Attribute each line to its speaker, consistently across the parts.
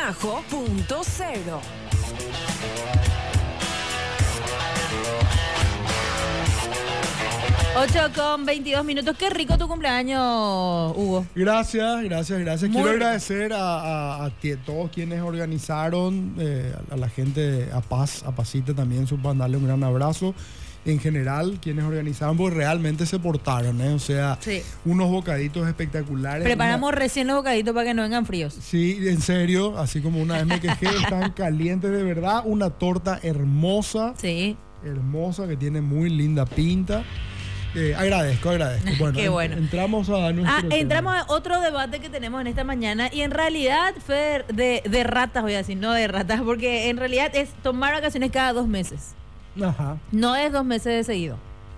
Speaker 1: Majo.0.
Speaker 2: Ocho con 22 minutos. Qué rico tu cumpleaños, Hugo.
Speaker 3: Gracias. Quiero
Speaker 2: Muy
Speaker 3: agradecer a todos quienes organizaron, a la gente, a Pacita también, mandarle un gran abrazo. En general, quienes organizaron, porque realmente se portaron, O sea,
Speaker 2: Sí.
Speaker 3: unos bocaditos espectaculares.
Speaker 2: Preparamos recién los bocaditos para que no vengan fríos.
Speaker 3: Sí, en serio, así como una vez me quejé, están calientes de verdad. Una torta hermosa,
Speaker 2: Sí.
Speaker 3: que tiene muy linda pinta. Agradezco. Bueno,
Speaker 2: Qué bueno.
Speaker 3: Entramos a nuestro tema.
Speaker 2: Entramos a otro debate que tenemos en esta mañana y en realidad fue de ratas, voy a decir, no de ratas, porque en realidad es tomar vacaciones cada 2 meses.
Speaker 3: Ajá.
Speaker 2: No es 2 meses de seguido.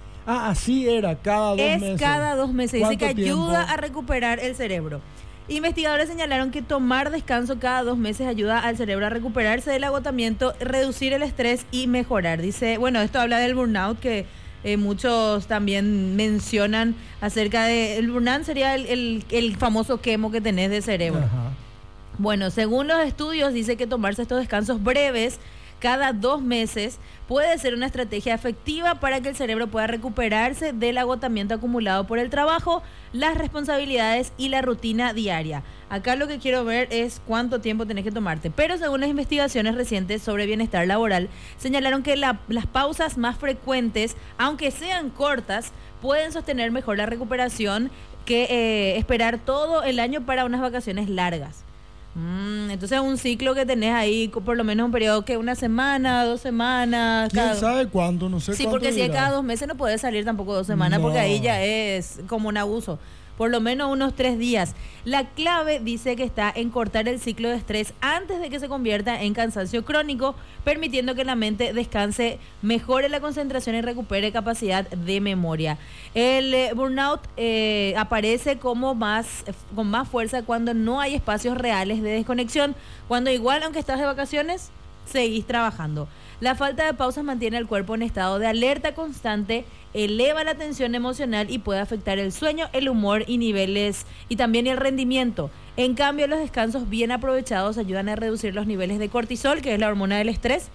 Speaker 3: Así era, cada 2 meses.
Speaker 2: Es cada 2 meses. Dice que
Speaker 3: ¿Cuánto tiempo?
Speaker 2: ayuda a recuperar el cerebro. Investigadores señalaron que tomar descanso cada 2 meses ayuda al cerebro a recuperarse del agotamiento, reducir el estrés y mejorar. Dice, bueno, esto habla del burnout que muchos también mencionan acerca de... El burnout sería el famoso quemo que tenés de cerebro.
Speaker 3: Ajá.
Speaker 2: Bueno, según los estudios, dice que tomarse estos descansos breves cada 2 meses puede ser una estrategia efectiva para que el cerebro pueda recuperarse del agotamiento acumulado por el trabajo, las responsabilidades y la rutina diaria. Acá lo que quiero ver es cuánto tiempo tenés que tomarte. Pero según las investigaciones recientes sobre bienestar laboral, señalaron que las pausas más frecuentes, aunque sean cortas, pueden sostener mejor la recuperación que esperar todo el año para unas vacaciones largas. Entonces un ciclo que tenés ahí, por lo menos un periodo que 1 semana, 2 semanas.
Speaker 3: ¿Quién sabe cuánto? No sé
Speaker 2: Sí,
Speaker 3: cuánto
Speaker 2: porque si es
Speaker 3: dirá.
Speaker 2: cada 2 meses no puedes salir tampoco 2 semanas,
Speaker 3: No.
Speaker 2: porque ahí ya es como un abuso. Por lo menos unos 3 días. La clave dice que está en cortar el ciclo de estrés antes de que se convierta en cansancio crónico, permitiendo que la mente descanse, mejore la concentración y recupere capacidad de memoria. El burnout aparece con más fuerza cuando no hay espacios reales de desconexión, cuando igual aunque estás de vacaciones, seguís trabajando. La falta de pausas mantiene al cuerpo en estado de alerta constante, eleva la tensión emocional y puede afectar el sueño, el humor y niveles y también el rendimiento. En cambio, los descansos bien aprovechados ayudan a reducir los niveles de cortisol, que es la hormona del estrés,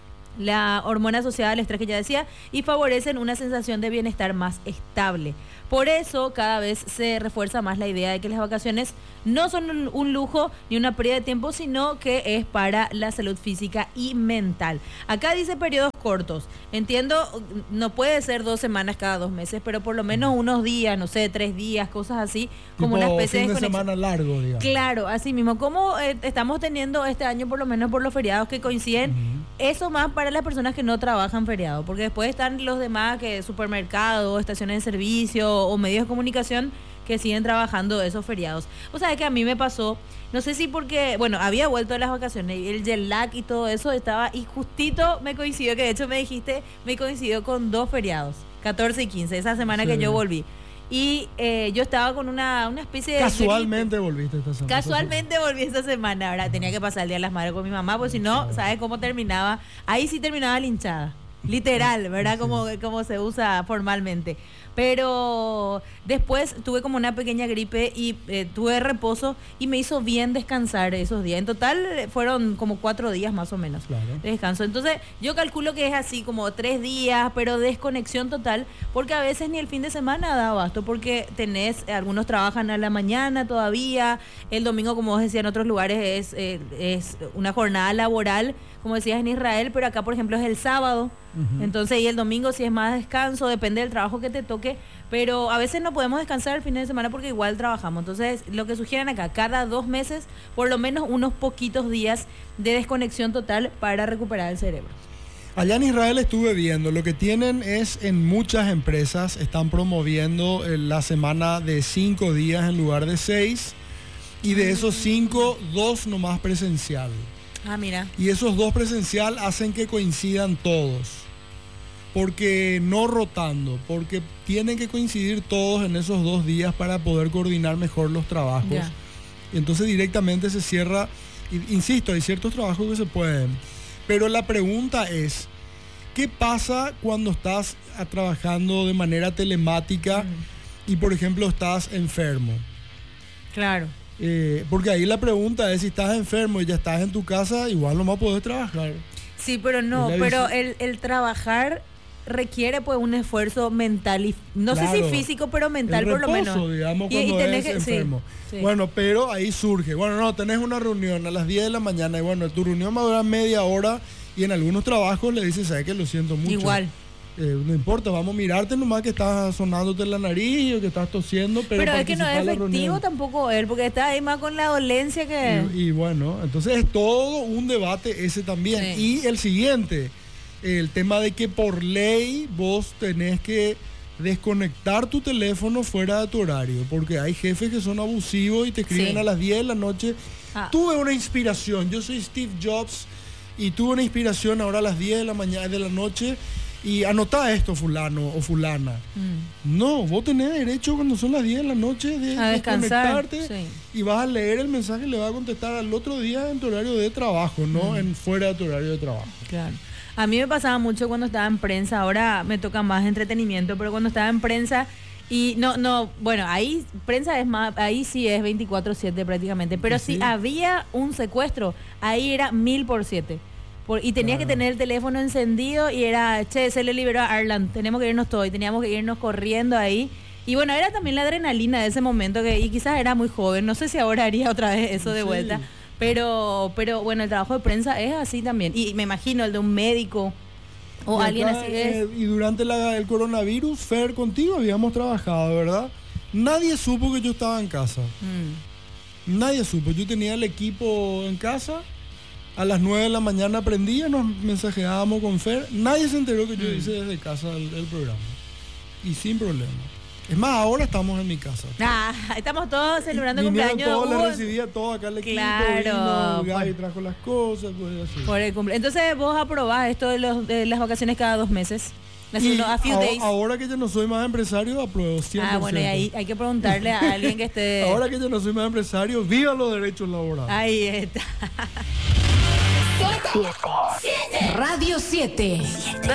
Speaker 2: la hormona asociada al estrés que ya decía, y favorecen una sensación de bienestar más estable. Por eso cada vez se refuerza más la idea de que las vacaciones no son un lujo ni una pérdida de tiempo, sino que es para la salud física y mental. Acá dice periodos cortos. Entiendo, no puede ser 2 semanas cada 2 meses, pero por lo menos unos días, no sé, 3 días, cosas así, como
Speaker 3: Tipo
Speaker 2: una especie
Speaker 3: fin de
Speaker 2: desconexión.
Speaker 3: semana largo, digamos.
Speaker 2: Claro, así mismo, como estamos teniendo este año, por lo menos por los feriados que coinciden, eso más para las personas que no trabajan feriado, porque después están los demás, que supermercados, estaciones de servicio o medios de comunicación que siguen trabajando esos feriados. O sea, es que a mí me pasó, no sé si porque, bueno, había vuelto de las vacaciones y el jet lag y todo eso estaba, y justito me coincidió, que de hecho me dijiste, me coincidió con 2 feriados, 14 y 15, esa semana que yo volví. Y yo estaba con una especie de...
Speaker 3: Casualmente volviste esta semana.
Speaker 2: Casualmente volví esta semana, ¿verdad? Tenía que pasar el Día de las Madres con mi mamá, porque si no, ¿sabes cómo terminaba? Ahí sí terminaba linchada. Literal, ¿verdad? Como se usa formalmente. Pero después tuve como una pequeña gripe y tuve reposo y me hizo bien descansar esos días. En total fueron como 4 días más o menos de descanso. Entonces yo calculo que es así como 3 días, pero desconexión total, porque a veces ni el fin de semana da abasto, porque algunos trabajan a la mañana todavía, el domingo, como vos decías, en otros lugares es una jornada laboral, como decías en Israel, pero acá por ejemplo es el sábado. Entonces, y el domingo si es más descanso, depende del trabajo que te toque, pero a veces no podemos descansar el fin de semana porque igual trabajamos. Entonces, lo que sugieren acá, cada 2 meses, por lo menos unos poquitos días de desconexión total para recuperar el cerebro.
Speaker 3: Allá en Israel estuve viendo, lo que tienen es, en muchas empresas están promoviendo la semana de 5 días en lugar de 6, y de esos 5, 2 nomás presencial.
Speaker 2: Ah, mira.
Speaker 3: Y esos 2 presencial hacen que coincidan todos. Porque no rotando, porque tienen que coincidir todos en esos 2 días para poder coordinar mejor los trabajos.
Speaker 2: Ya.
Speaker 3: Y entonces directamente se cierra. Insisto, hay ciertos trabajos que se pueden. Pero la pregunta es, ¿qué pasa cuando estás trabajando de manera telemática y, por ejemplo, estás enfermo?
Speaker 2: Claro.
Speaker 3: Porque ahí la pregunta es si estás enfermo y ya estás en tu casa, igual no vas a poder trabajar.
Speaker 2: Sí, pero no, pero el trabajar requiere pues un esfuerzo mental y no
Speaker 3: Claro,
Speaker 2: sé si físico, pero mental
Speaker 3: el
Speaker 2: por lo
Speaker 3: reposo,
Speaker 2: menos.
Speaker 3: digamos,
Speaker 2: Y
Speaker 3: cuando
Speaker 2: tenés
Speaker 3: es
Speaker 2: que,
Speaker 3: enfermo.
Speaker 2: sí.
Speaker 3: Bueno, pero ahí surge, bueno, no, tenés una reunión a las 10 de la mañana y bueno, tu reunión va a durar media hora y en algunos trabajos le dices, ¿sabes qué? Lo siento mucho.
Speaker 2: Igual.
Speaker 3: No importa, vamos a mirarte nomás que estás sonándote la nariz o que estás tosiendo, pero
Speaker 2: es que no es
Speaker 3: participar en la
Speaker 2: efectivo
Speaker 3: reunión.
Speaker 2: tampoco él, porque está ahí más con la dolencia que...
Speaker 3: Y bueno, entonces es todo un debate ese también.
Speaker 2: Sí.
Speaker 3: Y el siguiente, el tema de que por ley vos tenés que desconectar tu teléfono fuera de tu horario, porque hay jefes que son abusivos y te escriben
Speaker 2: Sí.
Speaker 3: a las 10 de la noche. Tuve una inspiración, yo soy Steve Jobs y tuve una inspiración ahora a las 10 de la mañana, de la noche, y anotá esto, fulano o fulana. No, vos tenés derecho cuando son las 10 de la noche de
Speaker 2: A descansar,
Speaker 3: desconectarte y vas a leer el mensaje y le vas a contestar al otro día en tu horario de trabajo, no en fuera de tu horario de trabajo.
Speaker 2: Claro. A mí me pasaba mucho cuando estaba en prensa, ahora me toca más entretenimiento, pero cuando estaba en prensa y bueno, ahí prensa es más, ahí sí es 24/7 prácticamente, pero
Speaker 3: Sí.
Speaker 2: si había un secuestro, ahí era 1000/7. Y tenías que tener el teléfono encendido y era, che, se le liberó a Arlan, tenemos que irnos todos y teníamos que irnos corriendo ahí. Y bueno, era también la adrenalina de ese momento y quizás era muy joven, no sé si ahora haría otra vez eso de vuelta. Pero bueno, el trabajo de prensa es así también. Y me imagino el de un médico o
Speaker 3: Y
Speaker 2: alguien
Speaker 3: acá,
Speaker 2: así es.
Speaker 3: Y durante el coronavirus, Fer, contigo habíamos trabajado, ¿verdad? Nadie supo que yo estaba en casa. Nadie supo. Yo tenía el equipo en casa. A las 9 de la mañana prendía, nos mensajeábamos con Fer. Nadie se enteró que yo hice desde casa el programa. Y sin problema. Es más, ahora estamos en mi casa.
Speaker 2: Estamos todos celebrando
Speaker 3: Vinieron
Speaker 2: cumpleaños.
Speaker 3: todos,
Speaker 2: de
Speaker 3: le
Speaker 2: Hugo.
Speaker 3: recibía todo acá el equipo.
Speaker 2: Claro,
Speaker 3: Vino, Gaby trajo las cosas, pues así.
Speaker 2: Por el Entonces vos aprobás esto de las vacaciones cada 2 meses. A few days.
Speaker 3: Ahora que yo no soy más empresario, apruebo 100%.
Speaker 2: Bueno, y ahí hay que preguntarle a alguien que esté...
Speaker 3: Ahora que yo no soy más empresario, viva los derechos laborales.
Speaker 2: Ahí está.
Speaker 1: Radio 7.